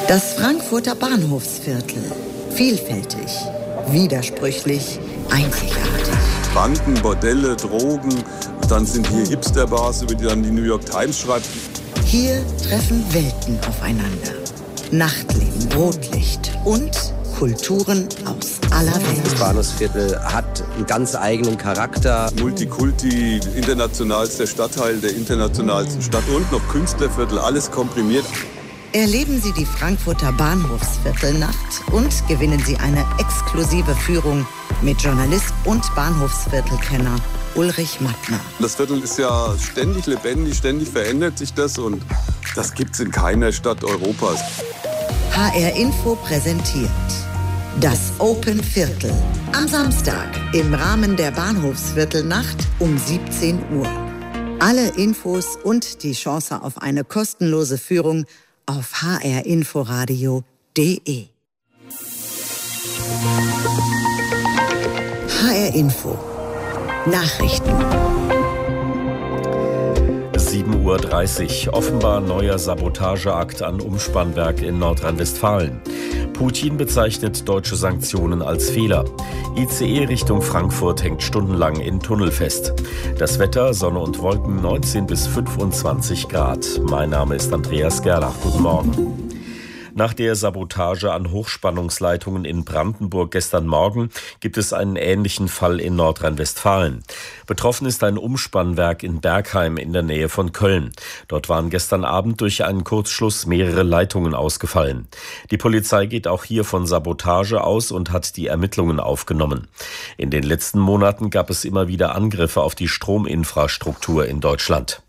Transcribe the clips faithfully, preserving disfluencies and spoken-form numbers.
Das Frankfurter Bahnhofsviertel. Vielfältig, widersprüchlich, einzigartig. Banken, Bordelle, Drogen, dann sind hier Hipster-Bars, über die dann die New York Times schreibt. Hier treffen Welten aufeinander. Nachtleben, Rotlicht und Kulturen aus aller Welt. Das Bahnhofsviertel hat einen ganz eigenen Charakter. Multikulti, internationalster Stadtteil der internationalsten Stadt und noch Künstlerviertel, alles komprimiert. Erleben Sie die Frankfurter Bahnhofsviertelnacht und gewinnen Sie eine exklusive Führung mit Journalist und Bahnhofsviertelkenner Ulrich Mattner. Das Viertel ist ja ständig lebendig, ständig verändert sich das und das gibt's in keiner Stadt Europas. H R Info präsentiert das Open Viertel am Samstag im Rahmen der Bahnhofsviertelnacht um siebzehn Uhr. Alle Infos und die Chance auf eine kostenlose Führung auf h r inforadio punkt de. H R Info Nachrichten. sieben Uhr dreißig. Offenbar neuer Sabotageakt an Umspannwerk in Nordrhein-Westfalen. Putin bezeichnet deutsche Sanktionen als Fehler. I C E Richtung Frankfurt hängt stundenlang in Tunnel fest. Das Wetter, Sonne und Wolken, neunzehn bis fünfundzwanzig Grad. Mein Name ist Andreas Gerlach. Guten Morgen. Nach der Sabotage an Hochspannungsleitungen in Brandenburg gestern Morgen gibt es einen ähnlichen Fall in Nordrhein-Westfalen. Betroffen ist ein Umspannwerk in Bergheim in der Nähe von Köln. Dort waren gestern Abend durch einen Kurzschluss mehrere Leitungen ausgefallen. Die Polizei geht auch hier von Sabotage aus und hat die Ermittlungen aufgenommen. In den letzten Monaten gab es immer wieder Angriffe auf die Strominfrastruktur in Deutschland.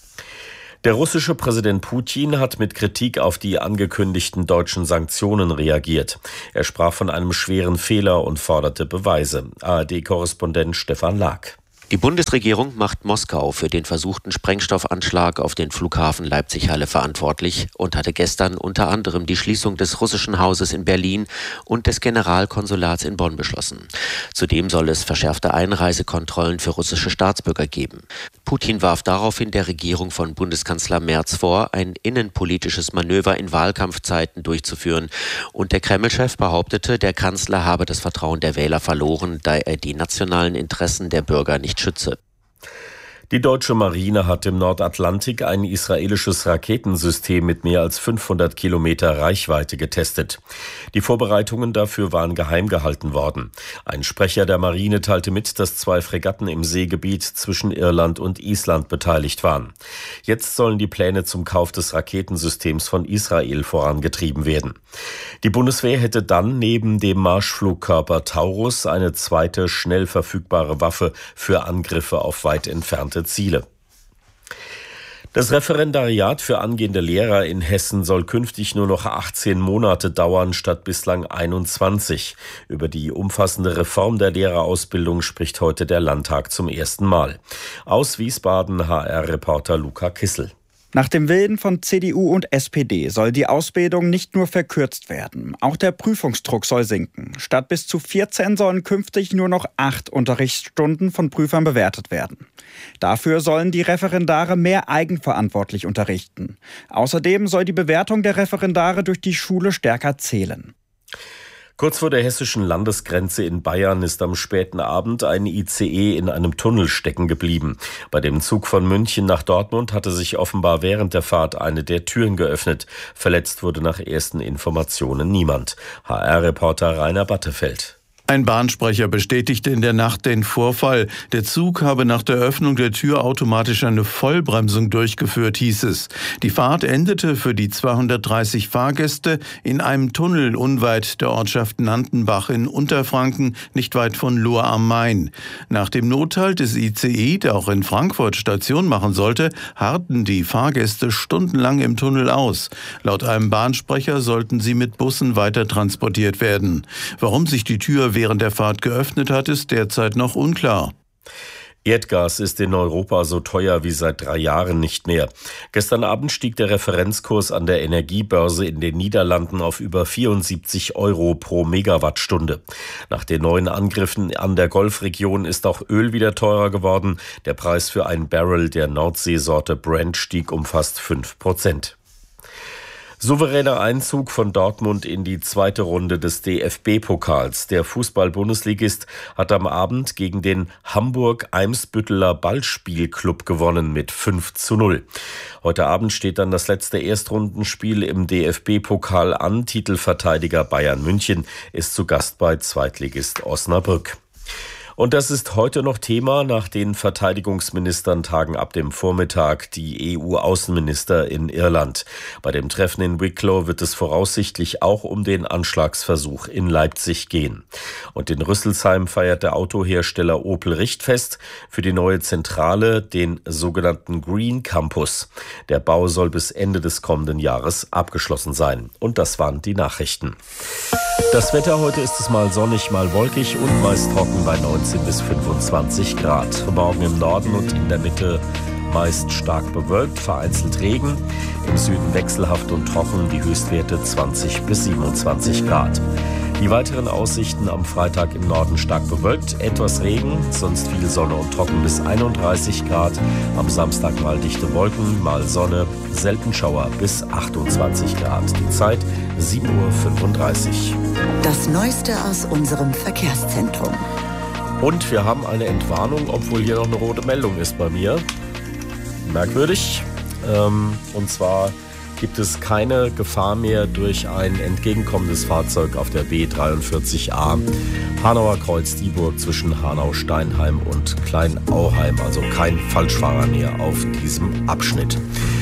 Der russische Präsident Putin hat mit Kritik auf die angekündigten deutschen Sanktionen reagiert. Er sprach von einem schweren Fehler und forderte Beweise. A R D-Korrespondent Stefan Lag. Die Bundesregierung macht Moskau für den versuchten Sprengstoffanschlag auf den Flughafen Leipzig-Halle verantwortlich und hatte gestern unter anderem die Schließung des russischen Hauses in Berlin und des Generalkonsulats in Bonn beschlossen. Zudem soll es verschärfte Einreisekontrollen für russische Staatsbürger geben. Putin warf daraufhin der Regierung von Bundeskanzler Merz vor, ein innenpolitisches Manöver in Wahlkampfzeiten durchzuführen. Und der Kreml-Chef behauptete, der Kanzler habe das Vertrauen der Wähler verloren, da er die nationalen Interessen der Bürger nicht schütze. Die deutsche Marine hat im Nordatlantik ein israelisches Raketensystem mit mehr als fünfhundert Kilometer Reichweite getestet. Die Vorbereitungen dafür waren geheim gehalten worden. Ein Sprecher der Marine teilte mit, dass zwei Fregatten im Seegebiet zwischen Irland und Island beteiligt waren. Jetzt sollen die Pläne zum Kauf des Raketensystems von Israel vorangetrieben werden. Die Bundeswehr hätte dann neben dem Marschflugkörper Taurus eine zweite, schnell verfügbare Waffe für Angriffe auf weit entfernte Ziele. Das Referendariat für angehende Lehrer in Hessen soll künftig nur noch achtzehn Monate dauern statt bislang einundzwanzig. Über die umfassende Reform der Lehrerausbildung spricht heute der Landtag zum ersten Mal. Aus Wiesbaden H R-Reporter Luca Kissel. Nach dem Willen von C D U und S P D soll die Ausbildung nicht nur verkürzt werden, auch der Prüfungsdruck soll sinken. Statt bis zu vierzehn sollen künftig nur noch acht Unterrichtsstunden von Prüfern bewertet werden. Dafür sollen die Referendare mehr eigenverantwortlich unterrichten. Außerdem soll die Bewertung der Referendare durch die Schule stärker zählen. Kurz vor der hessischen Landesgrenze in Bayern ist am späten Abend ein I C E in einem Tunnel stecken geblieben. Bei dem Zug von München nach Dortmund hatte sich offenbar während der Fahrt eine der Türen geöffnet. Verletzt wurde nach ersten Informationen niemand. H R-Reporter Rainer Battefeld. Ein Bahnsprecher bestätigte in der Nacht den Vorfall. Der Zug habe nach der Öffnung der Tür automatisch eine Vollbremsung durchgeführt, hieß es. Die Fahrt endete für die zweihundertdreißig Fahrgäste in einem Tunnel unweit der Ortschaft Nantenbach in Unterfranken, nicht weit von Lohr am Main. Nach dem Nothalt des I C E, der auch in Frankfurt Station machen sollte, harrten die Fahrgäste stundenlang im Tunnel aus. Laut einem Bahnsprecher sollten sie mit Bussen weiter transportiert werden. Warum sich die Tür während der Fahrt geöffnet hat, ist derzeit noch unklar. Erdgas ist in Europa so teuer wie seit drei Jahren nicht mehr. Gestern Abend stieg der Referenzkurs an der Energiebörse in den Niederlanden auf über vierundsiebzig Euro pro Megawattstunde. Nach den neuen Angriffen an der Golfregion ist auch Öl wieder teurer geworden. Der Preis für ein Barrel der Nordseesorte Brent stieg um fast fünf Prozent. Souveräner Einzug von Dortmund in die zweite Runde des D F B-Pokals. Der Fußball-Bundesligist hat am Abend gegen den Hamburg-Eimsbütteler Ballspielclub gewonnen mit fünf zu null. Heute Abend steht dann das letzte Erstrundenspiel im D F B-Pokal an. Titelverteidiger Bayern München ist zu Gast bei Zweitligist Osnabrück. Und das ist heute noch Thema. Nach den Verteidigungsministern tagen ab dem Vormittag die E U-Außenminister in Irland. Bei dem Treffen in Wicklow wird es voraussichtlich auch um den Anschlagsversuch in Leipzig gehen. Und in Rüsselsheim feiert der Autohersteller Opel Richtfest für die neue Zentrale, den sogenannten Green Campus. Der Bau soll bis Ende des kommenden Jahres abgeschlossen sein. Und das waren die Nachrichten. Das Wetter: heute ist es mal sonnig, mal wolkig und meist trocken bei neunzehn bis fünfundzwanzig Grad. Morgen im Norden und in der Mitte meist stark bewölkt, vereinzelt Regen. Im Süden wechselhaft und trocken, die Höchstwerte zwanzig bis siebenundzwanzig Grad. Die weiteren Aussichten: am Freitag im Norden stark bewölkt, etwas Regen, sonst viel Sonne und trocken bis einunddreißig Grad. Am Samstag mal dichte Wolken, mal Sonne, selten Schauer bis achtundzwanzig Grad. Die Zeit sieben Uhr fünfunddreißig. Das Neueste aus unserem Verkehrszentrum. Und wir haben eine Entwarnung, obwohl hier noch eine rote Meldung ist bei mir. Merkwürdig. Ähm, und zwar gibt es keine Gefahr mehr durch ein entgegenkommendes Fahrzeug auf der B dreiundvierzig A Hanauer Kreuz-Dieburg zwischen Hanau-Steinheim und Kleinauheim. Also kein Falschfahrer mehr auf diesem Abschnitt.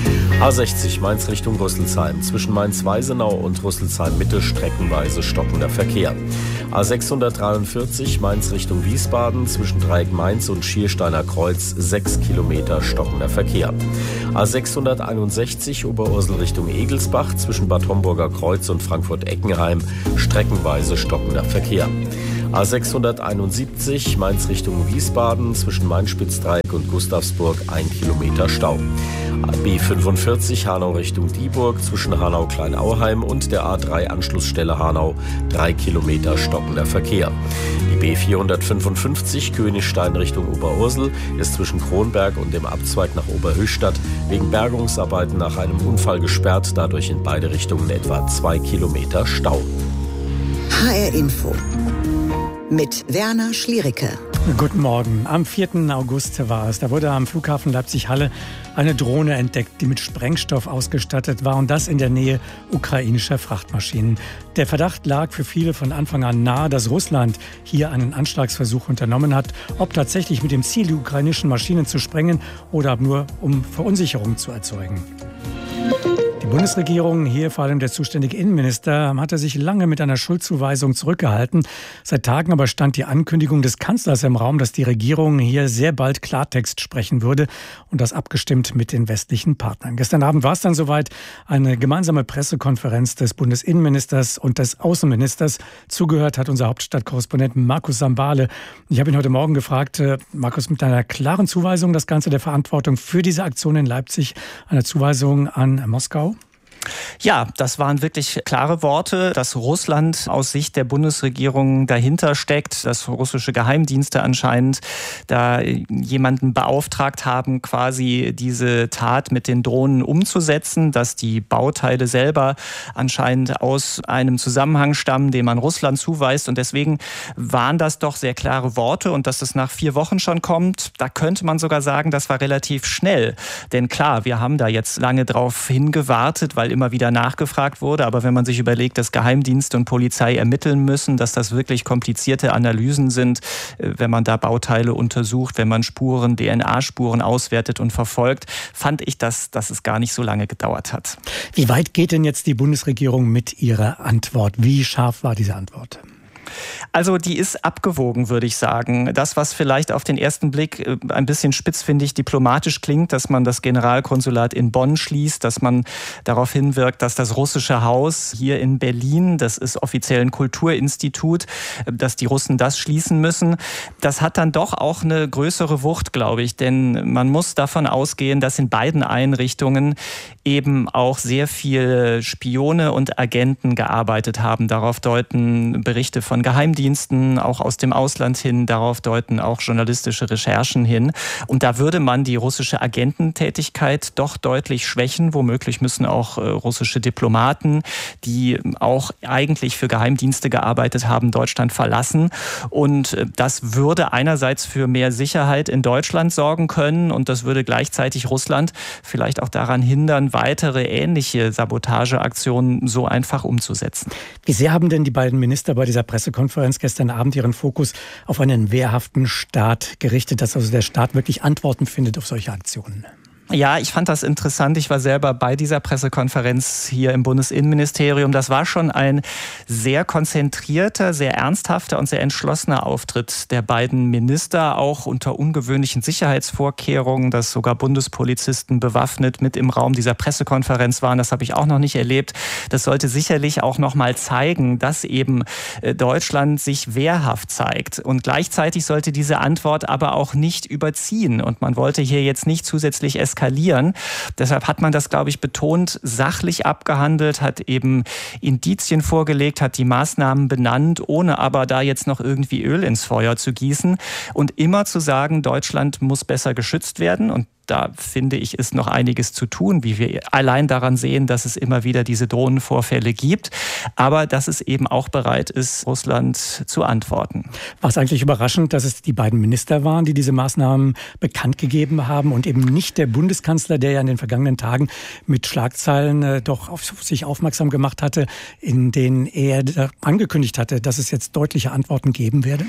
A sechzig Mainz Richtung Rüsselsheim. Zwischen Mainz-Weisenau und Rüsselsheim-Mitte streckenweise stockender Verkehr. A sechshundertdreiundvierzig Mainz Richtung Wiesbaden. Zwischen Dreieck Mainz und Schiersteiner Kreuz sechs Kilometer stockender Verkehr. A sechshunderteinundsechzig Oberursel Richtung Egelsbach. Zwischen Bad Homburger Kreuz und Frankfurt-Eckenheim streckenweise stockender Verkehr. A sechshunderteinundsiebzig Mainz Richtung Wiesbaden. Zwischen Main-Spitzdreieck und Gustavsburg ein Kilometer Stau. B fünfundvierzig Hanau Richtung Dieburg zwischen Hanau-Kleinauheim und der A drei Anschlussstelle Hanau drei Kilometer stockender Verkehr. Die B vierhundertfünfundfünfzig Königstein Richtung Oberursel ist zwischen Kronberg und dem Abzweig nach Oberhöchstadt wegen Bergungsarbeiten nach einem Unfall gesperrt, dadurch in beide Richtungen etwa zwei Kilometer Stau. H R Info mit Werner Schliericke. Guten Morgen. Am vierten August war es. Da wurde am Flughafen Leipzig-Halle eine Drohne entdeckt, die mit Sprengstoff ausgestattet war, und das in der Nähe ukrainischer Frachtmaschinen. Der Verdacht lag für viele von Anfang an nahe, dass Russland hier einen Anschlagsversuch unternommen hat, ob tatsächlich mit dem Ziel, die ukrainischen Maschinen zu sprengen oder nur um Verunsicherung zu erzeugen. Die Bundesregierung, hier vor allem der zuständige Innenminister, hatte sich lange mit einer Schuldzuweisung zurückgehalten. Seit Tagen aber stand die Ankündigung des Kanzlers im Raum, dass die Regierung hier sehr bald Klartext sprechen würde, und das abgestimmt mit den westlichen Partnern. Gestern Abend war es dann soweit, eine gemeinsame Pressekonferenz des Bundesinnenministers und des Außenministers. Zugehört hat unser Hauptstadtkorrespondent Markus Sambale. Ich habe ihn heute Morgen gefragt, Markus, mit einer klaren Zuweisung das Ganze der Verantwortung für diese Aktion in Leipzig, eine Zuweisung an Moskau? Ja, das waren wirklich klare Worte, dass Russland aus Sicht der Bundesregierung dahinter steckt, dass russische Geheimdienste anscheinend da jemanden beauftragt haben, quasi diese Tat mit den Drohnen umzusetzen, dass die Bauteile selber anscheinend aus einem Zusammenhang stammen, den man Russland zuweist, und deswegen waren das doch sehr klare Worte, und dass es nach vier Wochen schon kommt, da könnte man sogar sagen, das war relativ schnell, denn klar, wir haben da jetzt lange drauf hingewartet, weil immer wieder nachgefragt wurde. Aber wenn man sich überlegt, dass Geheimdienste und Polizei ermitteln müssen, dass das wirklich komplizierte Analysen sind, wenn man da Bauteile untersucht, wenn man Spuren, D N A-Spuren auswertet und verfolgt, fand ich, dass, dass es gar nicht so lange gedauert hat. Wie weit geht denn jetzt die Bundesregierung mit ihrer Antwort? Wie scharf war diese Antwort? Also die ist abgewogen, würde ich sagen. Das, was vielleicht auf den ersten Blick ein bisschen spitzfindig diplomatisch klingt, dass man das Generalkonsulat in Bonn schließt, dass man darauf hinwirkt, dass das russische Haus hier in Berlin, das ist offiziell ein Kulturinstitut, dass die Russen das schließen müssen. Das hat dann doch auch eine größere Wucht, glaube ich, denn man muss davon ausgehen, dass in beiden Einrichtungen eben auch sehr viele Spione und Agenten gearbeitet haben. Darauf deuten Berichte von von Geheimdiensten, auch aus dem Ausland hin. Darauf deuten auch journalistische Recherchen hin. Und da würde man die russische Agententätigkeit doch deutlich schwächen. Womöglich müssen auch äh, russische Diplomaten, die auch eigentlich für Geheimdienste gearbeitet haben, Deutschland verlassen. Und äh, das würde einerseits für mehr Sicherheit in Deutschland sorgen können und das würde gleichzeitig Russland vielleicht auch daran hindern, weitere ähnliche Sabotageaktionen so einfach umzusetzen. Wie sehr haben denn die beiden Minister bei dieser Pressekonferenz gestern Abend ihren Fokus auf einen wehrhaften Staat gerichtet, dass also der Staat wirklich Antworten findet auf solche Aktionen? Ja, ich fand das interessant. Ich war selber bei dieser Pressekonferenz hier im Bundesinnenministerium. Das war schon ein sehr konzentrierter, sehr ernsthafter und sehr entschlossener Auftritt der beiden Minister, auch unter ungewöhnlichen Sicherheitsvorkehrungen, dass sogar Bundespolizisten bewaffnet mit im Raum dieser Pressekonferenz waren. Das habe ich auch noch nicht erlebt. Das sollte sicherlich auch noch mal zeigen, dass eben Deutschland sich wehrhaft zeigt. Und gleichzeitig sollte diese Antwort aber auch nicht überziehen. Und man wollte hier jetzt nicht zusätzlich eskalieren. Deshalb hat man das, glaube ich, betont sachlich abgehandelt, hat eben Indizien vorgelegt, hat die Maßnahmen benannt, ohne aber da jetzt noch irgendwie Öl ins Feuer zu gießen und immer zu sagen, Deutschland muss besser geschützt werden. Und da finde ich, ist noch einiges zu tun, wie wir allein daran sehen, dass es immer wieder diese Drohnenvorfälle gibt, aber dass es eben auch bereit ist, Russland zu antworten. War es eigentlich überraschend, dass es die beiden Minister waren, die diese Maßnahmen bekannt gegeben haben und eben nicht der Bundeskanzler, der ja in den vergangenen Tagen mit Schlagzeilen äh, doch auf sich aufmerksam gemacht hatte, in denen er angekündigt hatte, dass es jetzt deutliche Antworten geben werde?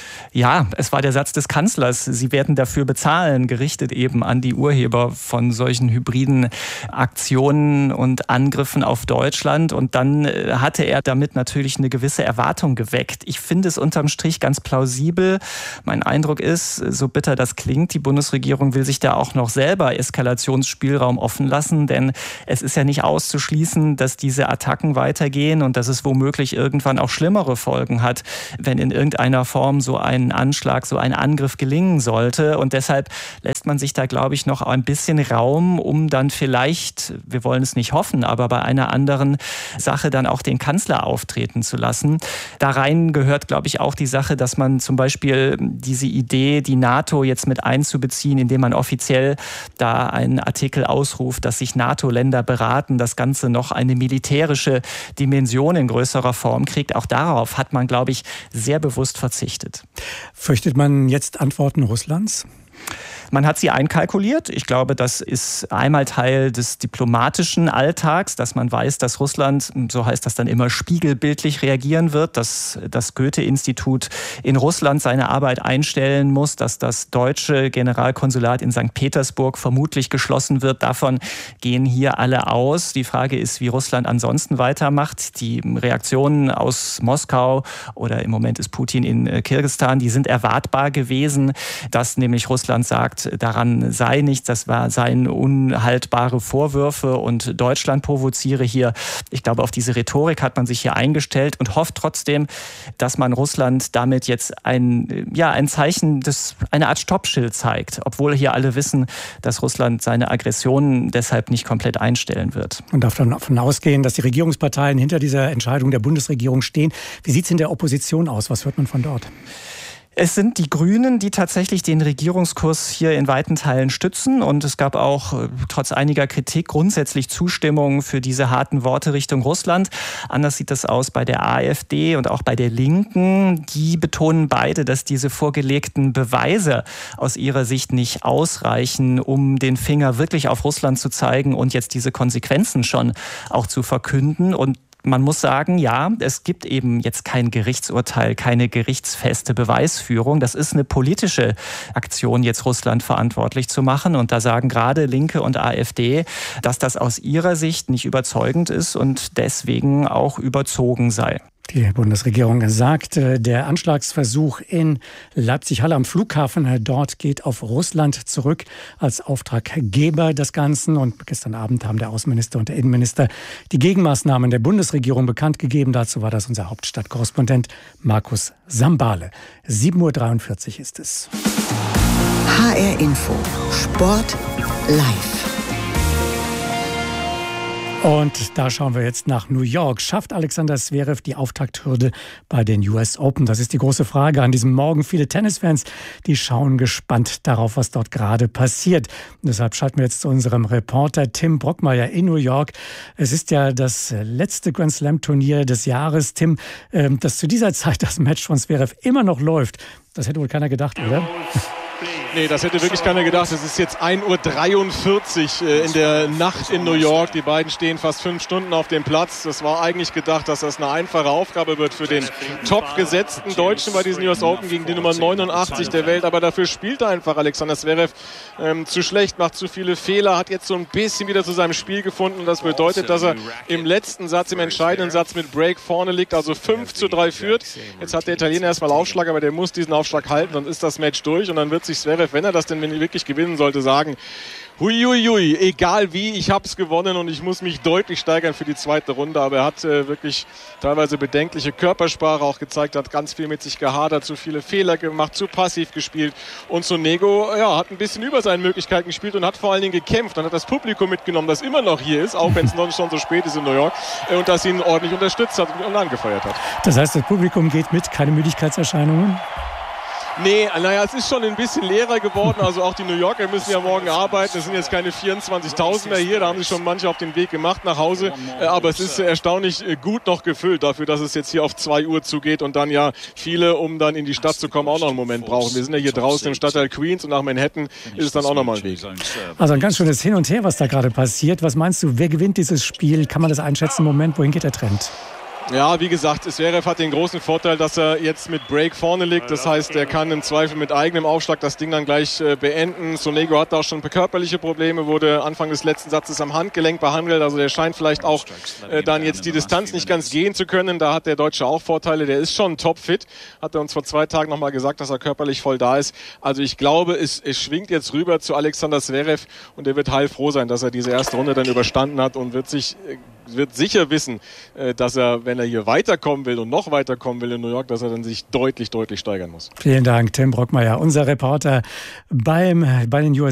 Ja, es war der Satz des Kanzlers, sie werden dafür bezahlen, gerichtet eben an die Urheber von solchen hybriden Aktionen und Angriffen auf Deutschland. Und dann hatte er damit natürlich eine gewisse Erwartung geweckt. Ich finde es unterm Strich ganz plausibel. Mein Eindruck ist, so bitter das klingt, die Bundesregierung will sich da auch noch selber Eskalationsspielraum offen lassen, denn es ist ja nicht auszuschließen, dass diese Attacken weitergehen und dass es womöglich irgendwann auch schlimmere Folgen hat, wenn in irgendeiner Form so ein Anschlag, so ein Angriff gelingen sollte. Und deshalb lässt man sich da, glaube ich, noch ein bisschen Raum, um dann vielleicht, wir wollen es nicht hoffen, aber bei einer anderen Sache dann auch den Kanzler auftreten zu lassen. Da rein gehört, glaube ich, auch die Sache, dass man zum Beispiel diese Idee, die NATO jetzt mit einzubeziehen, indem man offiziell da einen Artikel ausruft, dass sich NATO-Länder beraten, das Ganze noch eine militärische Dimension in größerer Form kriegt. Auch darauf hat man, glaube ich, sehr bewusst verzichtet. Fürchtet man jetzt Antworten Russlands? Man hat sie einkalkuliert. Ich glaube, das ist einmal Teil des diplomatischen Alltags, dass man weiß, dass Russland, so heißt das dann immer, spiegelbildlich reagieren wird, dass das Goethe-Institut in Russland seine Arbeit einstellen muss, dass das deutsche Generalkonsulat in Sankt Petersburg vermutlich geschlossen wird. Davon gehen hier alle aus. Die Frage ist, wie Russland ansonsten weitermacht. Die Reaktionen aus Moskau oder im Moment ist Putin in Kirgisistan, die sind erwartbar gewesen, dass nämlich Russland sagt, daran sei nichts, das war, seien unhaltbare Vorwürfe und Deutschland provoziere hier. Ich glaube, auf diese Rhetorik hat man sich hier eingestellt und hofft trotzdem, dass man Russland damit jetzt ein, ja, ein Zeichen, des, eine Art Stoppschild zeigt, obwohl hier alle wissen, dass Russland seine Aggressionen deshalb nicht komplett einstellen wird. Man darf davon ausgehen, dass die Regierungsparteien hinter dieser Entscheidung der Bundesregierung stehen. Wie sieht es in der Opposition aus? Was hört man von dort? Es sind die Grünen, die tatsächlich den Regierungskurs hier in weiten Teilen stützen. Und es gab auch trotz einiger Kritik grundsätzlich Zustimmung für diese harten Worte Richtung Russland. Anders sieht das aus bei der AfD und auch bei der Linken. Die betonen beide, dass diese vorgelegten Beweise aus ihrer Sicht nicht ausreichen, um den Finger wirklich auf Russland zu zeigen und jetzt diese Konsequenzen schon auch zu verkünden. Und man muss sagen, ja, es gibt eben jetzt kein Gerichtsurteil, keine gerichtsfeste Beweisführung. Das ist eine politische Aktion, jetzt Russland verantwortlich zu machen. Und da sagen gerade Linke und AfD, dass das aus ihrer Sicht nicht überzeugend ist und deswegen auch überzogen sei. Die Bundesregierung sagt, der Anschlagsversuch in Leipzig-Halle am Flughafen dort geht auf Russland zurück als Auftraggeber des Ganzen. Und gestern Abend haben der Außenminister und der Innenminister die Gegenmaßnahmen der Bundesregierung bekannt gegeben. Dazu war das unser Hauptstadtkorrespondent Markus Sambale. sieben Uhr dreiundvierzig ist es. H R Info. Sport live. Und da schauen wir jetzt nach New York. Schafft Alexander Zverev die Auftakthürde bei den U S Open? Das ist die große Frage an diesem Morgen. Viele Tennisfans, die schauen gespannt darauf, was dort gerade passiert. Und deshalb schalten wir jetzt zu unserem Reporter Tim Brockmeier in New York. Es ist ja das letzte Grand Slam Turnier des Jahres. Tim, dass zu dieser Zeit das Match von Zverev immer noch läuft, das hätte wohl keiner gedacht, oder? Nee, das hätte wirklich keiner gedacht. Es ist jetzt ein Uhr dreiundvierzig in der Nacht in New York. Die beiden stehen fast fünf Stunden auf dem Platz. Das war eigentlich gedacht, dass das eine einfache Aufgabe wird für den topgesetzten Deutschen bei diesen U S Open gegen die Nummer neunundachtzig der Welt. Aber dafür spielt er einfach Alexander Zverev ähm, zu schlecht, macht zu viele Fehler, hat jetzt so ein bisschen wieder zu seinem Spiel gefunden. Und das bedeutet, dass er im letzten Satz, im entscheidenden Satz mit Break vorne liegt, also fünf zu drei führt. Jetzt hat der Italiener erstmal Aufschlag, aber der muss diesen Aufschlag halten. Dann ist das Match durch und dann wird sich Zverev, wenn er das denn wirklich gewinnen sollte, sagen, huiuiui, egal wie, ich habe es gewonnen und ich muss mich deutlich steigern für die zweite Runde. Aber er hat äh, wirklich teilweise bedenkliche Körpersprache auch gezeigt, hat ganz viel mit sich gehadert, zu viele Fehler gemacht, zu passiv gespielt. Und Sonego ja, hat ein bisschen über seinen Möglichkeiten gespielt und hat vor allen Dingen gekämpft. Dann hat das Publikum mitgenommen, das immer noch hier ist, auch wenn es noch schon so spät ist in New York, äh, und das ihn ordentlich unterstützt hat und angefeuert hat. Das heißt, das Publikum geht mit, keine Müdigkeitserscheinungen? Nee, naja, es ist schon ein bisschen leerer geworden. Also auch die New Yorker müssen ja morgen arbeiten. Es sind jetzt keine vierundzwanzigtausend mehr hier. Da haben sich schon manche auf den Weg gemacht nach Hause. Aber es ist erstaunlich gut noch gefüllt dafür, dass es jetzt hier auf zwei Uhr zugeht und dann ja viele, um dann in die Stadt zu kommen, auch noch einen Moment brauchen. Wir sind ja hier draußen im Stadtteil Queens und nach Manhattan ist es dann auch nochmal ein Weg. Also ein ganz schönes Hin und Her, was da gerade passiert. Was meinst du, wer gewinnt dieses Spiel? Kann man das einschätzen im Moment? Wohin geht der Trend? Ja, wie gesagt, Zverev hat den großen Vorteil, dass er jetzt mit Break vorne liegt. Das heißt, er kann im Zweifel mit eigenem Aufschlag das Ding dann gleich äh, beenden. Sonego hat auch schon körperliche Probleme, wurde Anfang des letzten Satzes am Handgelenk behandelt. Also der scheint vielleicht auch äh, dann jetzt die Distanz nicht ganz gehen zu können. Da hat der Deutsche auch Vorteile. Der ist schon topfit. Hat er uns vor zwei Tagen nochmal gesagt, dass er körperlich voll da ist. Also ich glaube, es, es schwingt jetzt rüber zu Alexander Zverev und er wird heilfroh sein, dass er diese erste Runde dann überstanden hat und wird sich äh, wird sicher wissen, dass er, wenn er hier weiterkommen will und noch weiterkommen will in New York, dass er dann sich deutlich, deutlich steigern muss. Vielen Dank, Tim Brockmeier, unser Reporter beim, bei den U S